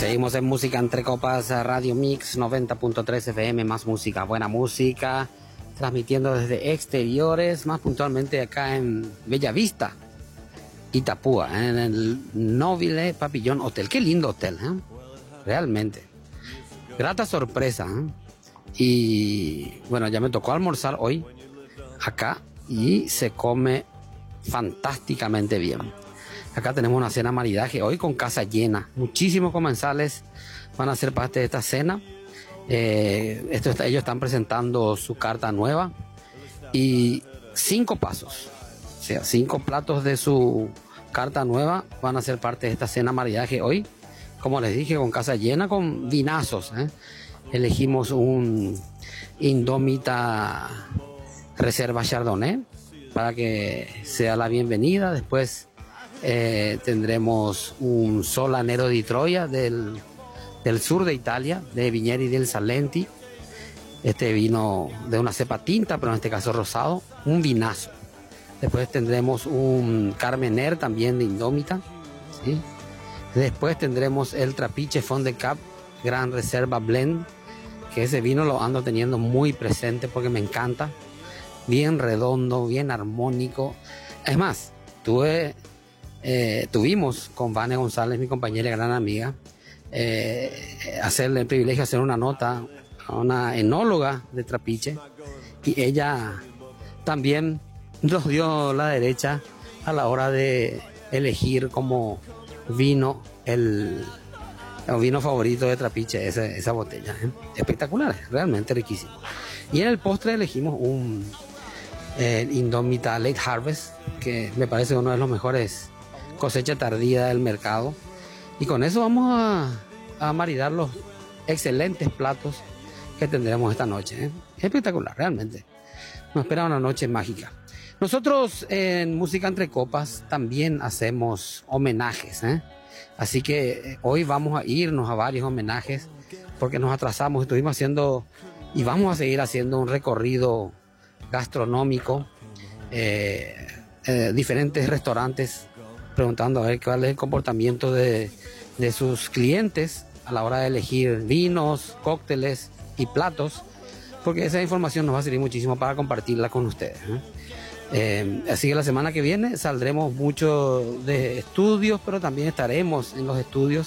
Seguimos en Música Entre Copas, Radio Mix 90.3 FM, más música, buena música, transmitiendo desde exteriores, más puntualmente acá en Bellavista, Itapúa, en el Nobile Papillón Hotel. Qué lindo hotel, ¿eh? Realmente. Grata sorpresa, ¿eh? Y bueno, ya me tocó almorzar hoy acá y se come fantásticamente bien. Acá tenemos una cena maridaje hoy con casa llena. Muchísimos comensales van a ser parte de esta cena. Ellos están presentando su carta nueva y 5 pasos, o sea, 5 platos de su carta nueva van a ser parte de esta cena maridaje hoy. Como les dije, con casa llena, con vinazos, ¿eh? Elegimos un Indómita Reserva Chardonnay para que sea la bienvenida. Después tendremos un Solanero di Troia del sur de Italia, de Viñeri del Salenti. Este vino de una cepa tinta, pero en este caso rosado, un vinazo. Después tendremos un Carmener también de Indómita, ¿sí? Después tendremos el Trapiche Fond de Cap Gran Reserva Blend, que ese vino lo ando teniendo muy presente porque me encanta. Bien redondo, bien armónico. Es más, tuvimos con Vane González, mi compañera y gran amiga, hacerle el privilegio de hacer una nota a una enóloga de Trapiche, y ella también nos dio la derecha a la hora de elegir como vino el vino favorito de Trapiche, esa botella, ¿eh? Espectacular, realmente riquísimo. Y en el postre elegimos un Indómita Late Harvest, que me parece uno de los mejores cosecha tardía del mercado, y con eso vamos a maridar los excelentes platos que tendremos esta noche, ¿eh? Espectacular, realmente nos espera una noche mágica. Nosotros en Música Entre Copas también hacemos homenajes, ¿eh? Así que hoy vamos a irnos a varios homenajes porque nos atrasamos. Estuvimos haciendo y vamos a seguir haciendo un recorrido gastronómico, diferentes restaurantes, preguntando a ver cuál es el comportamiento de sus clientes a la hora de elegir vinos, cócteles y platos, porque esa información nos va a servir muchísimo para compartirla con ustedes, ¿eh? Así que la semana que viene saldremos mucho de estudios, pero también estaremos en los estudios